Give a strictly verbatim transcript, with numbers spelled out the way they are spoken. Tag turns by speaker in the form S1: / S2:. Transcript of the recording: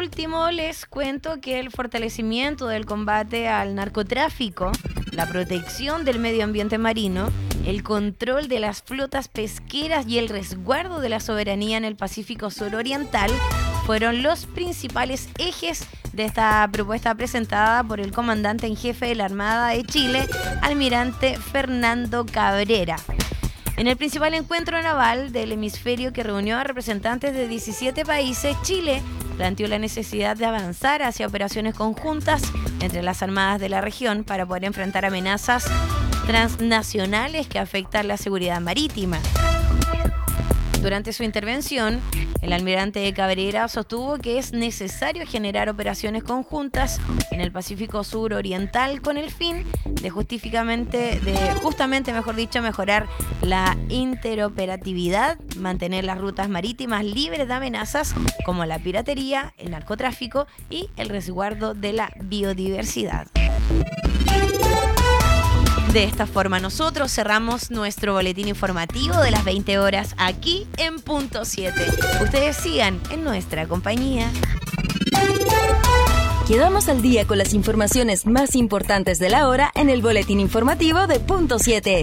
S1: último, les cuento que el fortalecimiento del combate al narcotráfico, la protección del medio ambiente marino, el control de las flotas pesqueras y el resguardo de la soberanía en el Pacífico suroriental fueron los principales ejes de esta propuesta presentada por el comandante en jefe de la Armada de Chile, almirante Fernando Cabrera. En el principal encuentro naval del hemisferio que reunió a representantes de diecisiete países, Chile planteó la necesidad de avanzar hacia operaciones conjuntas entre las armadas de la región para poder enfrentar amenazas transnacionales que afectan la seguridad marítima. Durante su intervención, el almirante Cabrera sostuvo que es necesario generar operaciones conjuntas en el Pacífico suroriental con el fin de justificamente, de justamente, mejor dicho, mejorar la interoperatividad, mantener las rutas marítimas libres de amenazas como la piratería, el narcotráfico y el resguardo de la biodiversidad. De esta forma nosotros cerramos nuestro boletín informativo de las veinte horas aquí en Punto siete. Ustedes sigan en nuestra compañía.
S2: Quedamos al día con las informaciones más importantes de la hora en el boletín informativo de Punto siete.